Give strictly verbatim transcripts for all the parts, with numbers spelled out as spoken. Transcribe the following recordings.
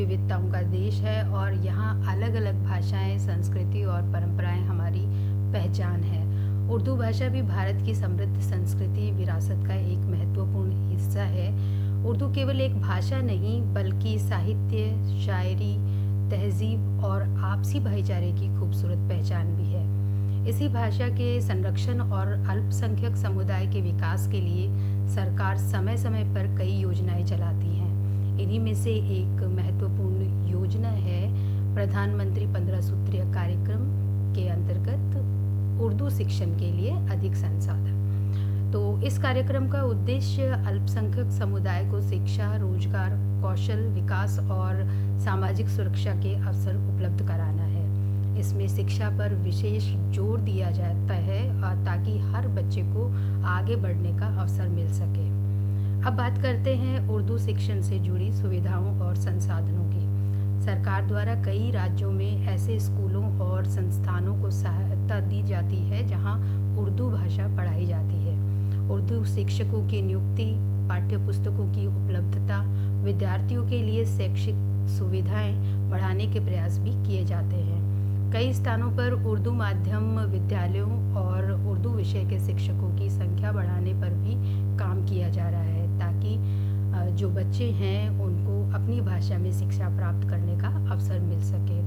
विविधताओं का देश है और यहाँ अलग अलग भाषाएं, संस्कृति और परंपराएं हमारी पहचान है। उर्दू भाषा भी भारत की समृद्ध संस्कृति विरासत का एक महत्वपूर्ण हिस्सा है। उर्दू केवल एक भाषा नहीं बल्कि साहित्य, शायरी, तहजीब और आपसी भाईचारे की खूबसूरत पहचान भी है। इसी भाषा के संरक्षण और अल्पसंख्यक समुदाय के विकास के लिए सरकार समय समय पर कई योजनाएं चलाती हैं। इन्हीं में से एक महत्वपूर्ण योजना है प्रधानमंत्री पंद्रह सूत्रीय कार्यक्रम के अंतर्गत उर्दू शिक्षण के लिए अधिक संसाधन। तो इस कार्यक्रम का उद्देश्य अल्पसंख्यक समुदाय को शिक्षा, रोजगार, कौशल विकास और सामाजिक सुरक्षा के अवसर उपलब्ध कराना है। इसमें शिक्षा पर विशेष जोर दिया जाता है ताकि हर बच्चे को आगे बढ़ने का अवसर मिल सके। अब बात करते हैं उर्दू शिक्षण से जुड़ी सुविधाओं और संसाधनों की। सरकार द्वारा कई राज्यों में ऐसे स्कूलों और संस्थानों को सहायता दी जाती है जहां उर्दू भाषा पढ़ाई जाती है। उर्दू शिक्षकों की नियुक्ति, पाठ्यपुस्तकों की उपलब्धता, विद्यार्थियों के लिए शैक्षिक सुविधाएं बढ़ाने के प्रयास भी किए जाते हैं। कई स्थानों पर उर्दू माध्यम विद्यालयों और उर्दू विषय के शिक्षकों की संख्या बढ़ाने पर भी काम किया जा रहा है ताकि जो बच्चे हैं उनको अपनी भाषा में शिक्षा प्राप्त करने का अवसर मिल सके।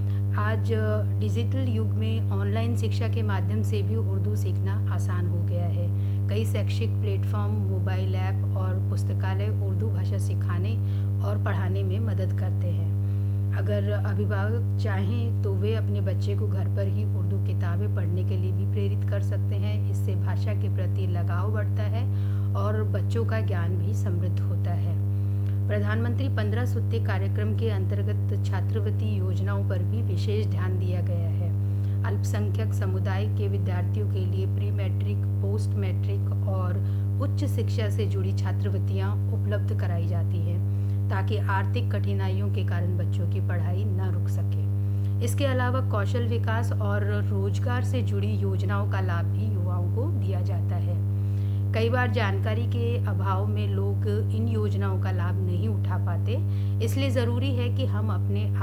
आज डिजिटल युग में ऑनलाइन शिक्षा के माध्यम से भी उर्दू सीखना आसान हो गया है। कई शैक्षिक प्लेटफॉर्म, मोबाइल ऐप और पुस्तकालय उर्दू भाषा सिखाने और पढ़ाने में मदद करते हैं। अगर अभिभावक चाहें तो वे अपने बच्चे को घर पर ही उर्दू किताबें पढ़ने के लिए भी प्रेरित कर सकते हैं। इससे भाषा के प्रति लगाव बढ़ता है और बच्चों का ज्ञान भी समृद्ध होता है। प्रधानमंत्री पंद्रह सूत्री कार्यक्रम के अंतर्गत छात्रवृत्ति योजनाओं पर भी विशेष ध्यान दिया गया है। अल्पसंख्यक समुदाय के विद्यार्थियों के लिए प्री मैट्रिक, पोस्ट मैट्रिक और उच्च शिक्षा से जुड़ी छात्रवृत्तियाँ उपलब्ध कराई जाती हैं ताकि आर्थिक कठिनाइयों के कारण बच्चों की पढ़ाई न रुक सके। इसके अलावा कौशल विकास और रोजगार से जुड़ी योजनाओं का लाभ भी युवाओं को दिया जाता है। कई बार जानकारी के अभाव में लोग इन योजनाओं का लाभ नहीं उठा पाते, इसलिए ज़रूरी है कि हम अपने